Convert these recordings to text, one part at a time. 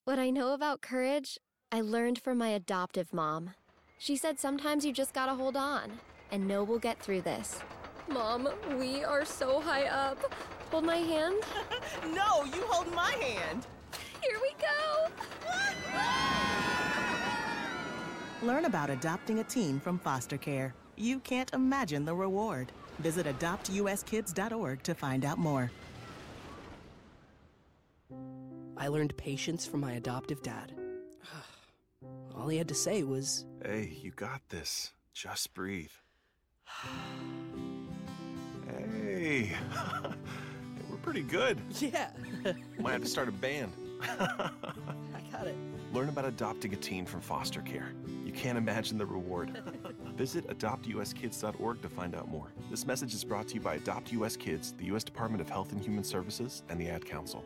What I know about courage, I learned from my adoptive mom. She said sometimes you just gotta hold on, and know we'll get through this. Mom, we are so high up. Hold my hand. No, you hold my hand. Here we go. Learn about adopting a teen from foster care. You can't imagine the reward. Visit adoptuskids.org to find out more. I learned patience from my adoptive dad. All he had to say was, Hey, you got this. Just breathe. Hey. We're pretty good. yeah, Might have to start a band. I got it. Learn about adopting a teen from foster care. You can't imagine the reward. Visit adoptuskids.org to find out more. This message is brought to you by Adopt US Kids, the U.S. Department of Health and Human Services, and the Ad Council.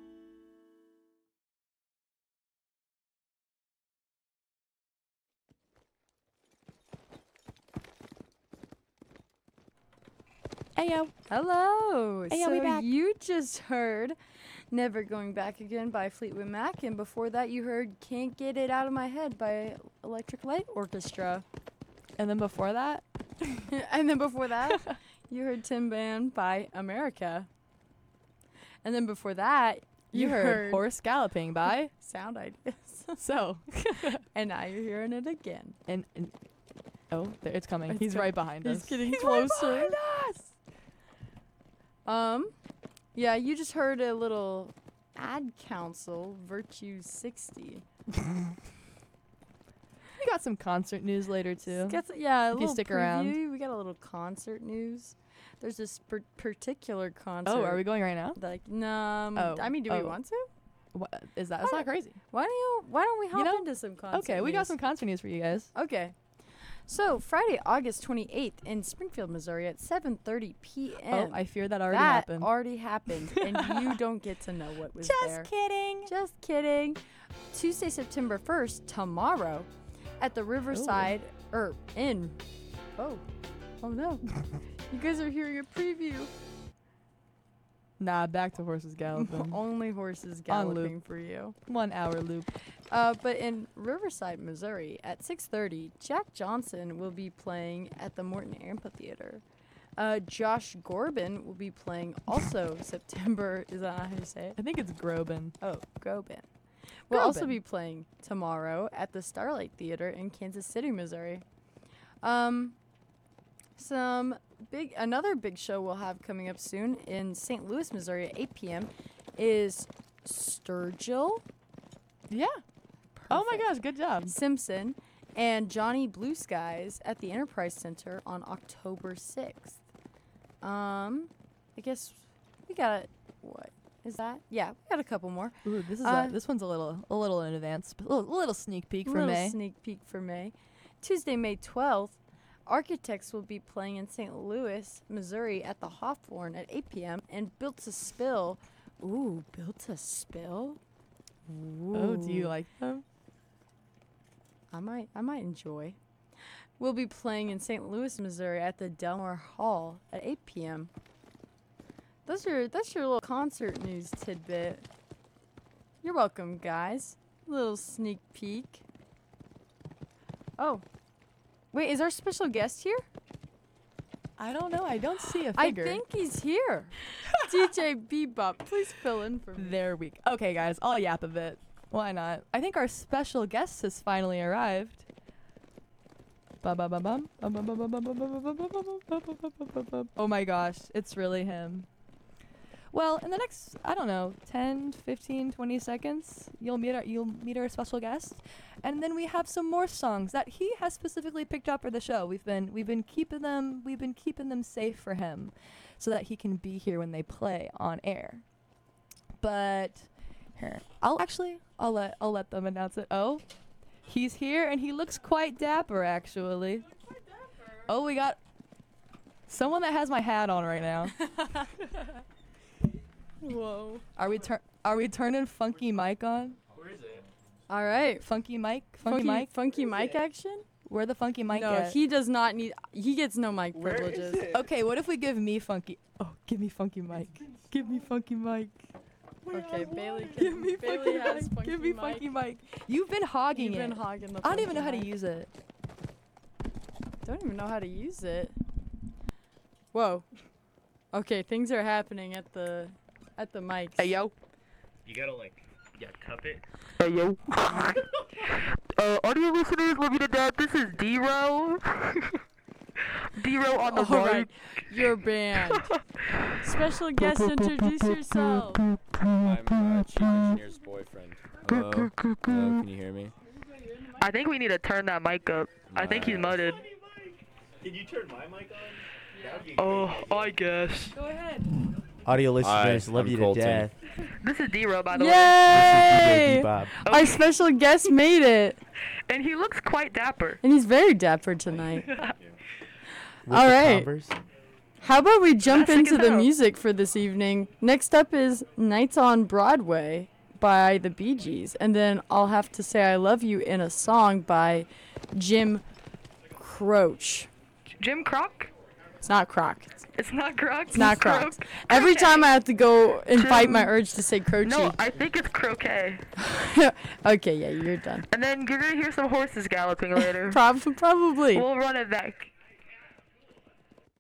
Ayo. Hello. Hey, so we back. you just heard Never Going Back Again by Fleetwood Mac, and before that you heard Can't Get It Out of My Head by Electric Light Orchestra. And then before that, And then before that, you heard Tim Band by America. And then before that, you heard Horse Galloping by Sound Ideas. So. And now you're hearing it again. And oh, there, it's coming. It's He's com- right behind us. He's getting Right closer. behind us. Yeah, you just heard a little ad council, Virtue 60. We got some concert news later too. Yeah, a If you little stick preview. around. We got a little concert news. There's this particular concert. Oh, are we going right now? Like, no. I mean, do we want to? What is that? That's not crazy. Why don't we hop know? into some concert Okay, we news? got some concert news for you guys. Okay. So, Friday, August 28th in Springfield, Missouri at 7:30 p.m. Oh, I fear that already that happened. already happened, and you don't get to know what was there. kidding. Just kidding. Tuesday, September 1st, tomorrow, at the Riverside, Oh no. You guys are hearing a preview. Nah, back to horses galloping. Only horses On loop. galloping for you. 1 hour loop. But in Riverside, Missouri, at 6:30, Jack Johnson will be playing at the Morton Amphitheater. Josh Gorbin will be playing also September. Is that how you say it? I think it's Groban. Oh, Groban. We'll also Groban. be playing tomorrow at the Starlight Theater in Kansas City, Missouri. Another big show we'll have coming up soon in St. Louis, Missouri at 8 p.m. is Sturgill. Yeah. Oh my Perfect. gosh, good job. Simpson and Johnny Blue Skies at the Enterprise Center on October 6th. I guess we got what is that? Yeah, we got a couple more. Ooh, this is this one's a little in advance. A little sneak peek for Little May. sneak peek for May. Tuesday, May 12th, Architects will be playing in St. Louis, Missouri at the Hawthorne at 8 p.m. and Built to Spill. Ooh, Built to Spill? Ooh. Oh, do you like them? I might enjoy. We'll be playing in St. Louis, Missouri at the Delmar Hall at 8 p.m. That's your little concert news tidbit. You're welcome, guys. Little sneak peek. Oh. Wait, is our special guest here? I don't know. I don't see a I figure. think he's here. DJ Bebop, please fill in for me. There we go. Okay, guys, I'll yap a bit. Why not? I think our special guest has finally arrived. Oh my gosh, it's really him. Well, in the next, I don't know, 10, 15, 20 seconds, you'll meet our special guest, and then we have some more songs that he has specifically picked up for the show. We've been keeping them safe for him, so that he can be here when they play on air. But here, I'll let them announce it. Oh, he's here and he looks quite dapper, actually. Oh, we got someone that has my hat on right now. Whoa. Are we turning Funky Mike on? Where is it? All right. Funky Mike? Funky Mike action? Where the Funky Mike No, at? he does not need. He gets no mic Where is privileges. it? Okay, what if we give me Funky? Oh, give me Funky Mike. Give me Funky Mike. Okay, Bailey. Give me Bailey Funky has Mike. Give me Funky Mike. You've been hogging You've it. been hogging the I don't even know Funky how to Mike. use it. Don't even know how to use it. Whoa. Okay, things are happening at the mics. Hey, yo. You gotta cup it. Hey, yo. Audio listeners, love you to death. This is D-Row. D-Row on the All mic. right, you're banned. Special guest, introduce yourself. I'm Chief Engineer's boyfriend. Hello? Hello, can you hear me? I think we need to turn that mic up. I think he's muted. Can you turn my mic on? Oh, I guess. Go ahead. Audio listeners, Hi, love I'm you Colton. to death. This is D-Row, by the way. Yay! Bob. Our special guest made it, And he looks quite dapper. and he's very dapper tonight. With All the right. Converse. How about we jump That's sick into as the hell. music for this evening? Next up is Nights on Broadway by the Bee Gees, and then I'll have to say I love you in a song by Jim Croce. Jim Croc? It's not Croc. It's not Croc. It's not Croc. Every time I have to go and fight my Jim- urge to say Croce. No, I think it's croquet. Okay, yeah, you're done. And then you're gonna hear some horses galloping later. Probably. We'll run it back.